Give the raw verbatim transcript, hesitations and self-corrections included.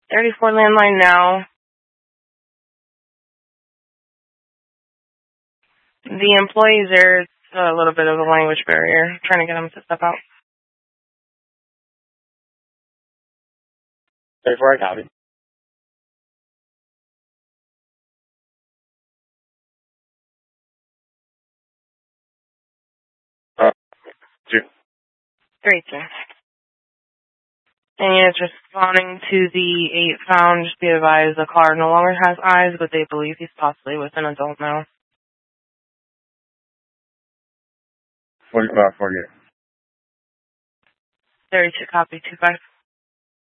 thirty-four landline now. The employees are a little bit of a language barrier, trying to get them to step out. thirty-four, I copy. Uh, two. Three, two. And units responding to the eight found, just be advised the car no longer has eyes, but they believe he's possibly with an adult now. forty, uh, forty-eight. thirty-two, copy, two five.